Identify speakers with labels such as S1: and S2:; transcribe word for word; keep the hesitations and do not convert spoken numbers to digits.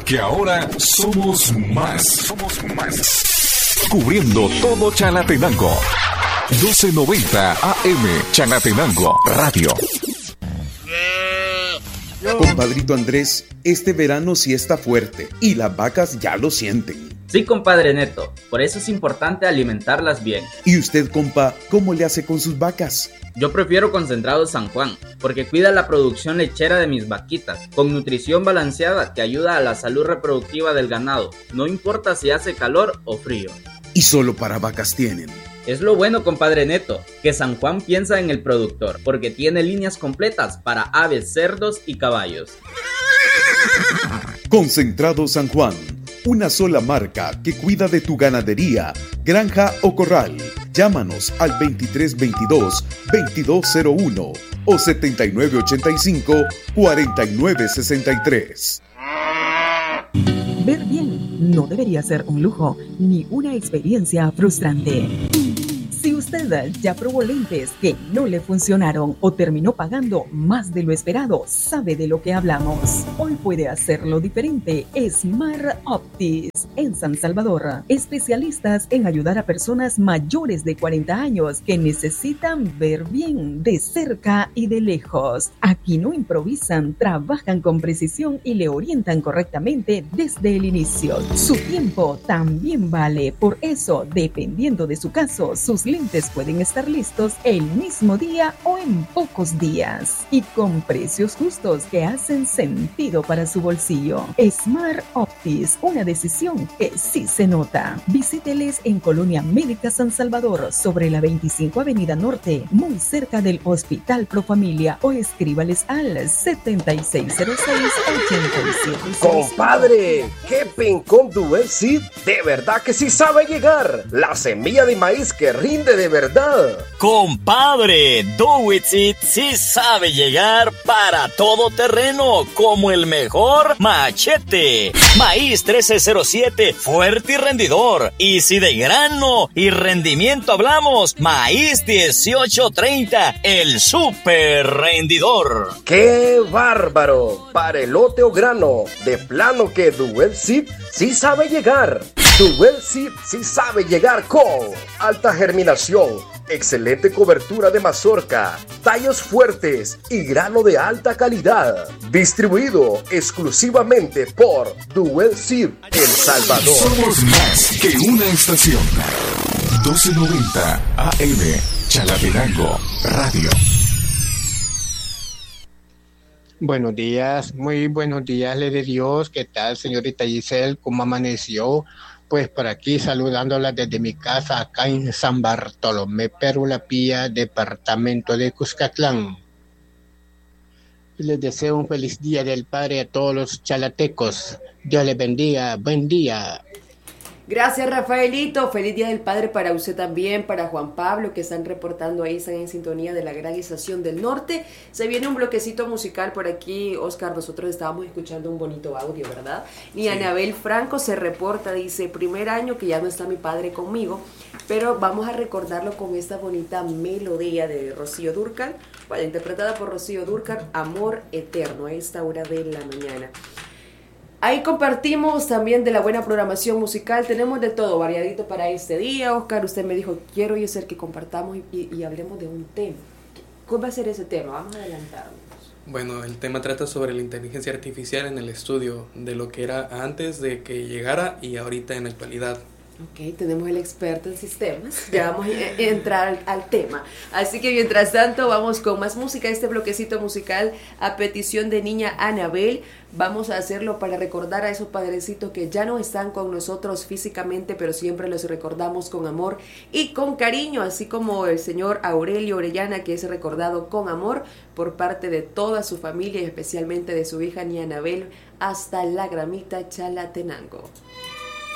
S1: porque ahora somos más. Somos más. Cubriendo todo Chalatenango. doce noventa A M Chalatenango Radio.
S2: Compadrito Andrés, este verano sí está fuerte y las vacas ya lo sienten.
S3: Sí, compadre Neto, por eso es importante alimentarlas bien.
S2: ¿Y usted, compa, cómo le hace con sus vacas?
S3: Yo prefiero Concentrado San Juan, porque cuida la producción lechera de mis vaquitas, con nutrición balanceada que ayuda a la salud reproductiva del ganado, no importa si hace calor o frío.
S2: ¿Y solo para vacas tienen?
S3: Es lo bueno, compadre Neto, que San Juan piensa en el productor, porque tiene líneas completas para aves, cerdos y caballos.
S2: Concentrado San Juan, una sola marca que cuida de tu ganadería, granja o corral. Llámanos al veintitrés veintidós, veintidós cero uno o setenta y nueve ochenta y cinco, cuarenta y nueve sesenta y tres.
S4: Ver bien no debería ser un lujo ni una experiencia frustrante. Si usted ya probó lentes que no le funcionaron o terminó pagando más de lo esperado, sabe de lo que hablamos. Hoy puede hacerlo diferente. Smart Optics en San Salvador. Especialistas en ayudar a personas mayores de cuarenta años que necesitan ver bien de cerca y de lejos. Aquí no improvisan, trabajan con precisión y le orientan correctamente desde el inicio. Su tiempo también vale. Por eso, dependiendo de su caso, sus lentes pueden estar listos el mismo día o en pocos días y con precios justos que hacen sentido para su bolsillo. Smart Optics, una decisión que sí se nota. Visíteles en Colonia Médica San Salvador, sobre la veinticinco Avenida Norte, muy cerca del Hospital Profamilia, o escríbales al setenta y seis cero seis, ochenta y siete.
S5: Compadre, qué pencón Dual Seed, de verdad que sí sabe llegar. La semilla de maíz que rinde de verdad.
S6: Compadre, Do It Seed sí sabe llegar para todo terreno, como el mejor machete. Maíz trece cero siete, fuerte y rendidor. Y si de grano y rendimiento hablamos, maíz dieciocho treinta, el super rendidor.
S5: ¡Qué bárbaro! Para elote o grano, de plano que Dual Seed sí sabe llegar. Dual Seed sí sabe llegar con alta germinación, excelente cobertura de mazorca, tallos fuertes y grano de alta calidad. Distribuido exclusivamente por Dual Seed El Salvador.
S1: Somos más que una estación. doce noventa A M Chalatenango Radio.
S7: Buenos días, muy buenos días, le de Dios. ¿Qué tal, señorita Giselle? ¿Cómo amaneció? Pues por aquí saludándola desde mi casa acá en San Bartolomé, Perulapía, departamento de Cuscatlán. Les deseo un feliz día del Padre a todos los chalatecos. Dios les bendiga. Buen día.
S8: Gracias, Rafaelito. Feliz Día del Padre para usted también, para Juan Pablo, que están reportando ahí, están en sintonía de la gran estación del norte. Se viene un bloquecito musical por aquí, Oscar. Nosotros estábamos escuchando un bonito audio, ¿verdad? Y sí. Anabel Franco se reporta, dice, primer año que ya no está mi padre conmigo, pero vamos a recordarlo con esta bonita melodía de Rocío Dúrcal, bueno, interpretada por Rocío Dúrcal, Amor Eterno, a esta hora de la mañana. Ahí compartimos también de la buena programación musical. Tenemos de todo variadito para este día. Oscar, usted me dijo, quiero yo ser que compartamos y, y hablemos de un tema. ¿Cuál va a ser ese tema? Vamos a adelantarnos.
S9: Bueno, el tema trata sobre la inteligencia artificial en el estudio, de lo que era antes de que llegara y ahorita en la actualidad.
S8: Ok, tenemos el experto en sistemas, ya vamos a entrar al, al tema. Así que mientras tanto vamos con más música, este bloquecito musical a petición de niña Anabel. Vamos a hacerlo para recordar a esos padrecitos que ya no están con nosotros físicamente, pero siempre los recordamos con amor y con cariño, así como el señor Aurelio Orellana, que es recordado con amor por parte de toda su familia y especialmente de su hija niña Anabel, hasta la Gramita Chalatenango.